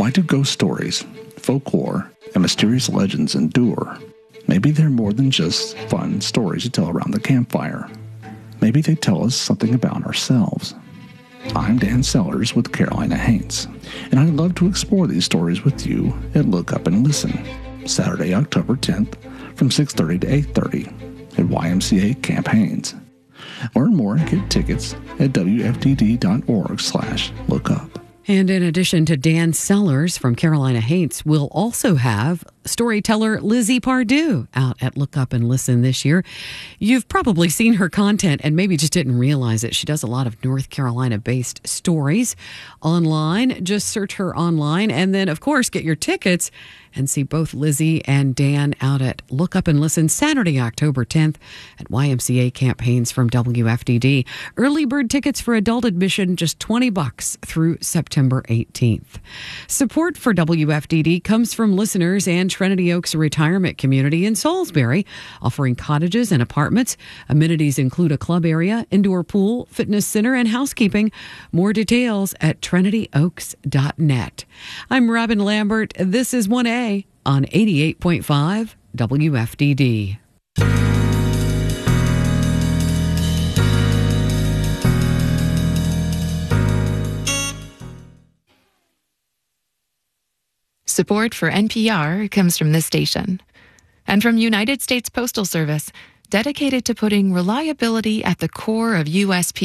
Why do ghost stories, folklore, and mysterious legends endure? Maybe they're more than just fun stories to tell around the campfire. Maybe they tell us something about ourselves. I'm Dan Sellers with Carolina Haints, and I'd love to explore these stories with you at Look Up and Listen, Saturday, October 10th from 6:30 to 8:30 at YMCA Camp Haines. Learn more and get tickets at wfdd.org/lookup. And in addition to Dan Sellers from Carolina Haints, we'll also have storyteller Lizzie Pardue out at Look Up and Listen this year. You've probably seen her content and maybe just didn't realize it. She does a lot of North Carolina-based stories online. Just search her online and then, of course, get your tickets and see both Lizzie and Dan out at Look Up and Listen Saturday, October 10th at YMCA Camp Haines from WFDD. Early bird tickets for adult admission, just $20 through September 18th. Support for WFDD comes from listeners and Trinity Oaks Retirement Community in Salisbury, offering cottages and apartments. Amenities include a club area, indoor pool, fitness center, and housekeeping. More details at trinityoaks.net. I'm Robin Lambert. This is 1A on 88.5 WFDD. Support for NPR comes from this station and from United States Postal Service, dedicated to putting reliability at the core of U.S.